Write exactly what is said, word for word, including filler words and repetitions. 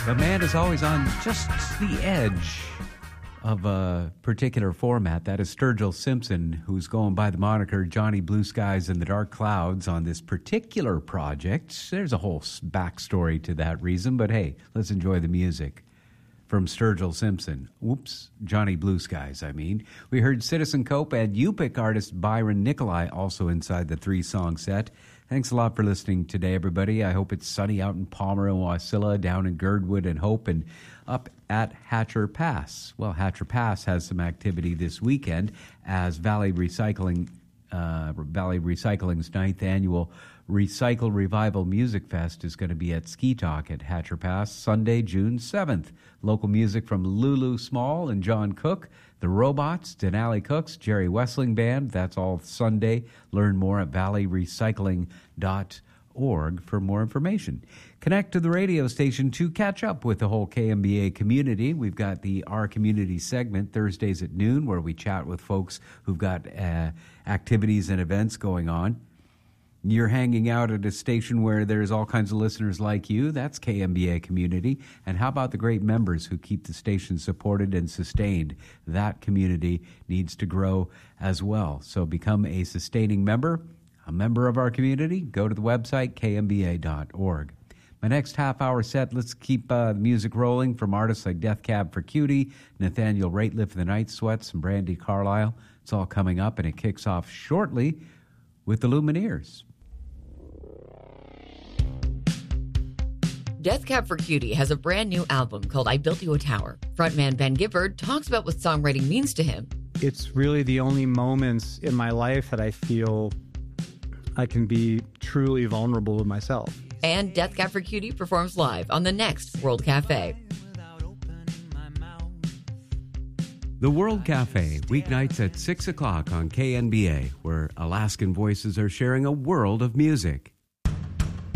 The man is always on just the edge of a particular format. That is Sturgill Simpson, who's going by the moniker Johnny Blue Skies and the Dark Clouds on this particular project. There's a whole backstory to that reason, but hey, let's enjoy the music from Sturgill Simpson. Whoops, Johnny Blue Skies, I mean. We heard Citizen Cope and Yupik artist Byron Nikolai also inside the three-song set. Thanks a lot for listening today, everybody. I hope it's sunny out in Palmer and Wasilla, down in Girdwood and Hope, and up at Hatcher Pass. Well, Hatcher Pass has some activity this weekend as Valley Recycling, uh, Valley Recycling's ninth annual Recycle Revival Music Fest is going to be at Ski Talk at Hatcher Pass Sunday, June seventh. Local music from Lulu Small and John Cook, The Robots, Denali Cooks, Jerry Wessling Band. That's all Sunday. Learn more at valley recycling dot org for more information. Connect to the radio station to catch up with the whole K M B A community. We've got the Our Community segment Thursdays at noon where we chat with folks who've got uh, activities and events going on. You're hanging out at a station where there's all kinds of listeners like you. That's K M B A community. And how about the great members who keep the station supported and sustained? That community needs to grow as well. So become a sustaining member, a member of our community. Go to the website, K M B A dot org. My next half-hour set, let's keep uh, the music rolling from artists like Death Cab for Cutie, Nathaniel Rateliff, The Night Sweats, and Brandy Carlisle. It's all coming up, and it kicks off shortly with the Lumineers. Death Cab for Cutie has a brand new album called I Built You a Tower. Frontman Ben Gifford talks about what songwriting means to him. It's really the only moments in my life that I feel I can be truly vulnerable with myself. And Death Cab for Cutie performs live on the next World Cafe. The World Cafe, weeknights at six o'clock on K N B A, where Alaskan voices are sharing a world of music.